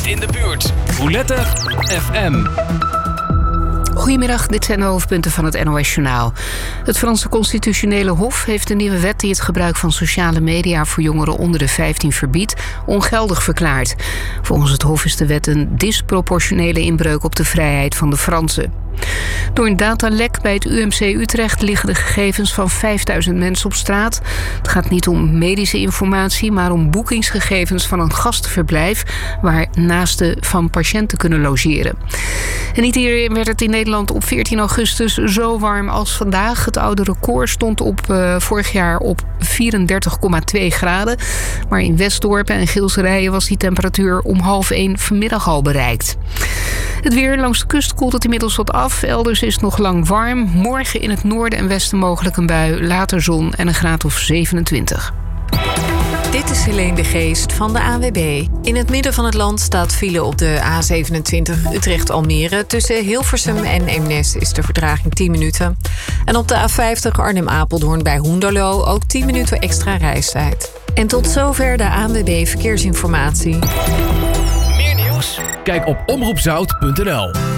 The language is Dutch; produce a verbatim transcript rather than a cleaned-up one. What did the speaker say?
in de buurt. Roulette F M. Goedemiddag, dit zijn de hoofdpunten van het N O S-journaal. Het Franse Constitutionele Hof heeft een nieuwe wet die het gebruik van sociale media voor jongeren onder de vijftien verbiedt, ongeldig verklaard. Volgens het Hof is de wet een disproportionele inbreuk op de vrijheid van de Fransen. Door een datalek bij het U M C Utrecht liggen de gegevens van vijfduizend mensen op straat. Het gaat niet om medische informatie, maar om boekingsgegevens van een gastverblijf waar naasten van patiënten kunnen logeren. En niet eerder werd het in Nederland op veertien augustus zo warm als vandaag. Het oude record stond op uh, vorig jaar op vierendertig komma twee graden. Maar in Westdorp en Gilserijen was die temperatuur om half één vanmiddag al bereikt. Het weer langs de kust koelt het inmiddels wat af. Elders is het nog lang warm. Morgen in het noorden en westen mogelijk een bui. Later zon en een graad of zevenentwintig. Dit is Helene de Geest van de A W B. In het midden van het land staat file op de A zevenentwintig Utrecht-Almere. Tussen Hilversum en Eemnes is de vertraging tien minuten. En op de A vijftig Arnhem-Apeldoorn bij Hoenderloo ook tien minuten extra reistijd. En tot zover de A W B Verkeersinformatie. Meer nieuws? Kijk op omroep zout punt n l.